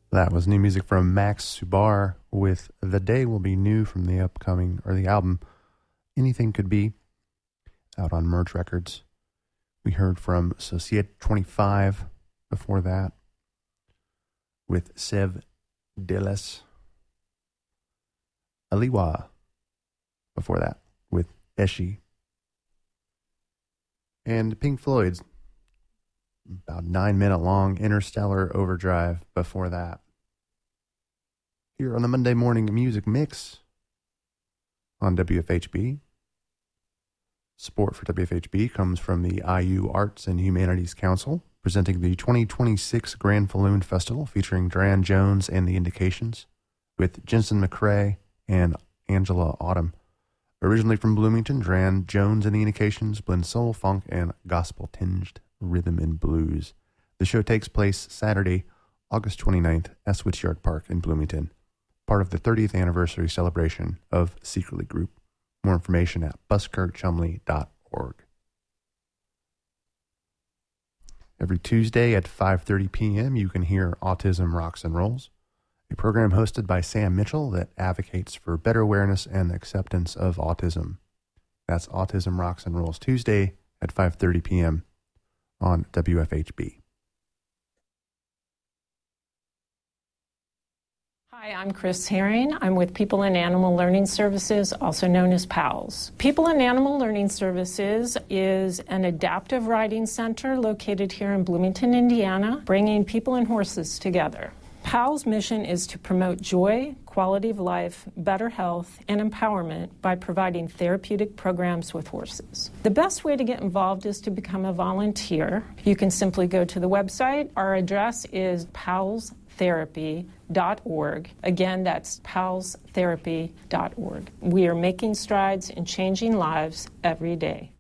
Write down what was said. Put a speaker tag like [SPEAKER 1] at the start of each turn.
[SPEAKER 1] That was new music from Max Subar with The Day Will Be New from the album Anything Could Be, out on Merge Records. We heard from Societe 25 before that with Sev Deles. Aliwa before that with Eshi. And Pink Floyd's about 9-minute long Interstellar Overdrive before that. Here on the Monday Morning Music Mix on WFHB. Support for WFHB comes from the IU Arts and Humanities Council, presenting the 2026 Grand Falloon Festival featuring Duran Jones and the Indications with Jensen McCrae and Angela Autumn. Originally from Bloomington, Duran Jones and the Indications blend soul, funk, and gospel-tinged rhythm and blues. The show takes place Saturday, August 29th at Switchyard Park in Bloomington, part of the 30th anniversary celebration of Secretly Group. More information at buskirkchumley.org. Every Tuesday at 5:30 p.m. you can hear Autism Rocks and Rolls, a program hosted by Sam Mitchell that advocates for better awareness and acceptance of autism. That's Autism Rocks and Rolls, Tuesday at 5:30 p.m. on WFHB.
[SPEAKER 2] Hi, I'm Chris Herring. I'm with People and Animal Learning Services, also known as PALS. People and Animal Learning Services is an adaptive riding center located here in Bloomington, Indiana, bringing people and horses together. PAL's mission is to promote joy, quality of life, better health, and empowerment by providing therapeutic programs with horses. The best way to get involved is to become a volunteer. You can simply go to the website. Our address is palstherapy.org. Again, that's palstherapy.org. We are making strides in changing lives every day.